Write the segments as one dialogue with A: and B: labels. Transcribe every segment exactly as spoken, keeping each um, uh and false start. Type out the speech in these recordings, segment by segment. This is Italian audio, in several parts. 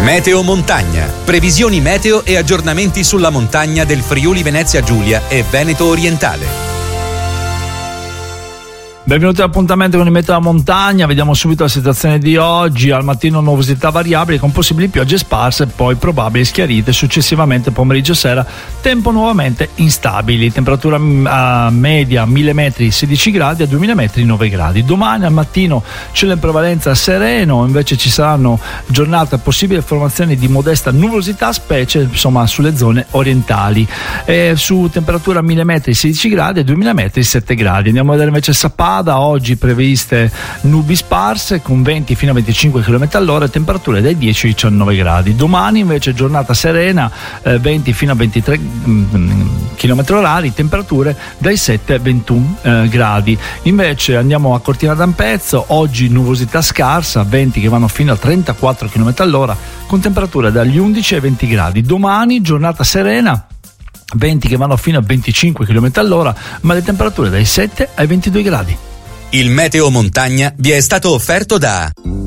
A: Meteo Montagna. Previsioni meteo e aggiornamenti sulla montagna del Friuli Venezia Giulia e Veneto Orientale.
B: Benvenuti all'appuntamento con il Meteo Montagna. Vediamo subito la situazione di oggi. Al mattino nuvolosità variabili con possibili piogge sparse, poi probabili schiarite. Successivamente pomeriggio e sera tempo nuovamente instabili. Temperatura uh, media mille metri sedici gradi, a duemila metri nove gradi. Domani al mattino cielo in prevalenza sereno, invece ci saranno giornate possibili formazioni di modesta nuvolosità, specie insomma sulle zone orientali. E su temperatura mille metri sedici gradi, a duemila metri sette gradi. Andiamo a vedere invece Sappada. Oggi previste nubi sparse con venti fino a venticinque chilometri all'ora e temperature dai dieci ai diciannove gradi. Domani invece giornata serena, eh, venti fino a ventitré chilometri orari, temperature dai sette ai ventuno eh, gradi. Invece andiamo a Cortina d'Ampezzo, oggi nuvolosità scarsa, venti che vanno fino a trentaquattro chilometri all'ora con temperature dagli undici ai venti gradi. Domani giornata serena, venti che vanno fino a venticinque chilometri all'ora, ma le temperature dai sette ai ventidue gradi.
A: Il Meteo Montagna vi è stato offerto da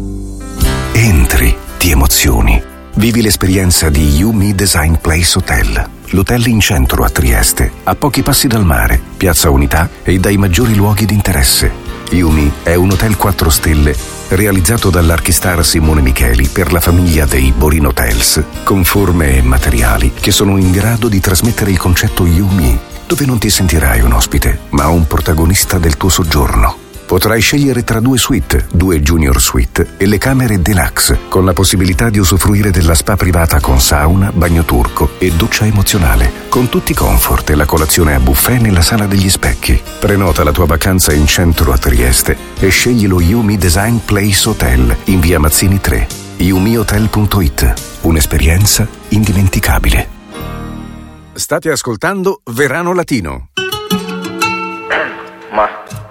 C: Entri, ti emozioni. Vivi l'esperienza di Yumi Design Place Hotel. L'hotel in centro a Trieste, a pochi passi dal mare, Piazza Unità e dai maggiori luoghi di interesse. Yumi è un hotel quattro stelle realizzato dall'archistar Simone Micheli per la famiglia dei Borin Hotels, con forme e materiali che sono in grado di trasmettere il concetto Yumi, dove non ti sentirai un ospite, ma un protagonista del tuo soggiorno. Potrai scegliere tra due suite, due junior suite e le camere deluxe, con la possibilità di usufruire della spa privata con sauna, bagno turco e doccia emozionale, con tutti i comfort e la colazione a buffet nella sala degli specchi. Prenota la tua vacanza in centro a Trieste e scegli lo Yumi Design Place Hotel in via Mazzini tre. yumi hotel punto it. Un'esperienza indimenticabile. State ascoltando Verano Latino.
D: Ma